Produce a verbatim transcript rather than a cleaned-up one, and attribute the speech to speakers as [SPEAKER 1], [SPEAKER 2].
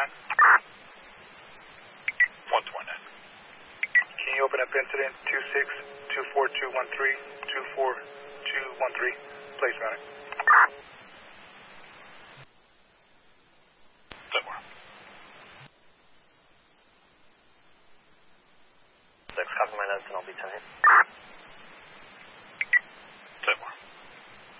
[SPEAKER 1] nine. one twenty-nine. Can you open up incident two six two four two one three two four two one three? Place mounted. Somewhere.
[SPEAKER 2] Six, copy my notes and I'll be ten eight.